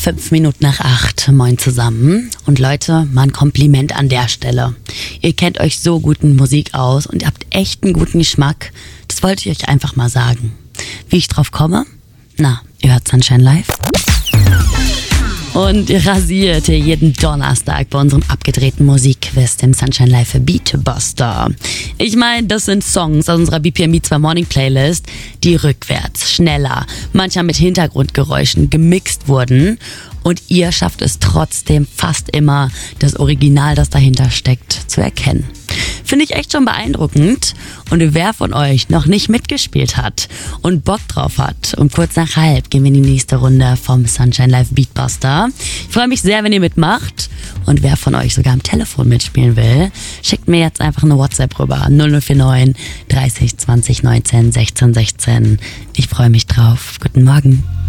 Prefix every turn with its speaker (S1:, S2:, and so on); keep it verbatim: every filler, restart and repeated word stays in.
S1: Fünf Minuten nach acht. Moin zusammen. Und Leute, mal ein Kompliment an der Stelle. Ihr kennt euch so gut in Musik aus und ihr habt echt einen guten Geschmack. Das wollte ich euch einfach mal sagen. Wie ich drauf komme? Na, ihr hört Sunshine Live. Und ihr rasiert hier jeden Donnerstag bei unserem abgedrehten Musikquiz, dem Sunshine Live Beatbuster. Ich meine, das sind Songs aus unserer B P M E zwei Morning Playlist, die rückwärts, schneller, manchmal mit Hintergrundgeräuschen gemixt wurden. Und ihr schafft es trotzdem fast immer, das Original, das dahinter steckt, zu erkennen. Finde ich echt schon beeindruckend. Und wer von euch noch nicht mitgespielt hat und Bock drauf hat, um kurz nach halb gehen wir in die nächste Runde vom Sunshine Live Beatbuster. Ich freue mich sehr, wenn ihr mitmacht. Und wer von euch sogar am Telefon mitspielen will, schickt mir jetzt einfach eine WhatsApp rüber. null null vier neun dreißig zwanzig neunzehn sechzehn sechzehn. Ich freue mich drauf. Guten Morgen.